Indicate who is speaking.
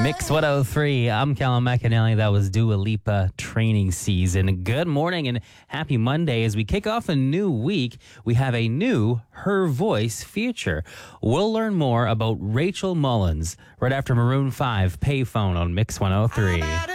Speaker 1: Mix 103. I'm Callum McAnally. That was Dua Lipa training season. Good morning and happy Monday. As we kick off a new week, we have a new Her Voice feature. We'll learn more about Rachel Mullins right after Maroon 5 Payphone on Mix 103.